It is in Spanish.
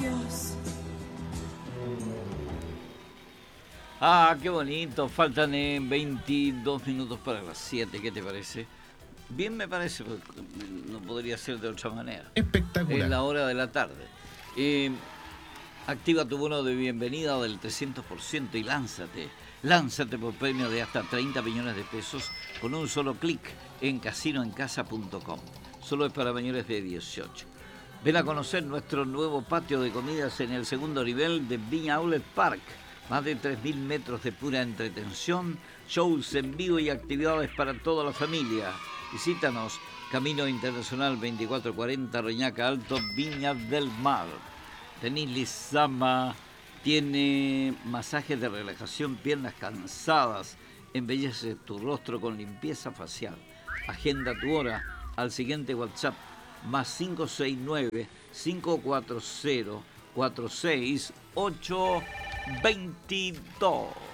Dios. Ah, qué bonito. Faltan 22 minutos para las 7. ¿Qué te parece? Bien me parece, porque no podría ser de otra manera. Espectacular. Es la hora de la tarde. Activa tu bono de bienvenida del 300% y lánzate. Lánzate por premio de hasta 30 millones de pesos con un solo clic en casinoencasa.com. Solo es para mayores de 18. Ven a conocer nuestro nuevo patio de comidas en el segundo nivel de Viña Outlet Park. Más de 3.000 metros de pura entretención, shows en vivo y actividades para toda la familia. Visítanos, Camino Internacional 2440, Reñaca Alto, Viña del Mar. Denis Lizama tiene masajes de relajación, piernas cansadas. Embellece tu rostro con limpieza facial. Agenda tu hora al siguiente WhatsApp, más 569-540-46822.